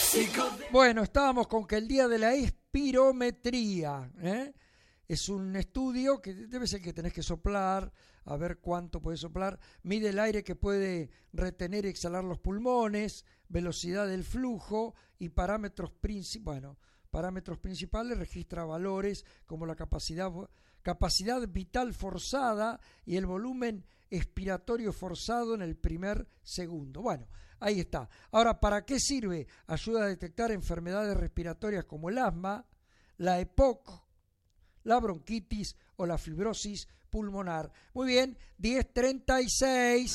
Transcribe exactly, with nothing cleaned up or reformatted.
Bueno, estábamos con que el día de la espirometría, ¿eh? Es un estudio que debe ser que tenés que soplar, a ver cuánto puedes soplar, mide el aire que puede retener y exhalar los pulmones, velocidad del flujo y parámetros principales, bueno, parámetros principales, registra valores como la capacidad, capacidad vital forzada y el volumen expiratorio forzado en el primer segundo. Bueno, ahí está. Ahora, ¿para qué sirve? Ayuda a detectar enfermedades respiratorias como el asma, la EPOC, la bronquitis o la fibrosis pulmonar. Muy bien, diez treinta y seis.